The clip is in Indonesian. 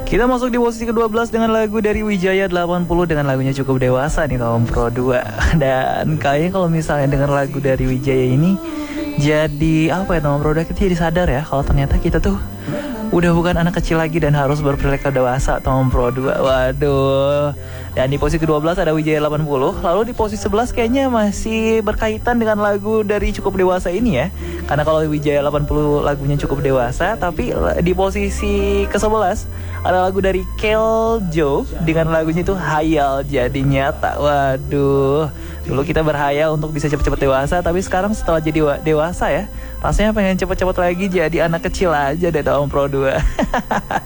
Kita masuk di posisi ke-12 dengan lagu dari Wijaya 80 dengan lagunya Cukup Dewasa nih Tom Pro 2. Dan kayaknya kalau misalnya denger lagu dari Wijaya ini jadi apa ya Tom Pro 2, kita jadi sadar ya kalau ternyata kita tuh udah bukan anak kecil lagi dan harus berperilaku dewasa Tom Pro 2. Waduh. Dan di posisi ke-12 ada Wijaya 80. Lalu di posisi 11 kayaknya masih berkaitan dengan lagu dari Cukup Dewasa ini ya. Karena kalau Wijaya 80 lagunya Cukup Dewasa, tapi di posisi ke-11 ada lagu dari Keljo dengan lagunya itu Hayal Jadi Nyata. Waduh. Dulu kita berhayal untuk bisa cepet-cepet dewasa, tapi sekarang setelah jadi dewasa ya, rasanya pengen cepet-cepet lagi jadi anak kecil aja deh Tom Pro 2.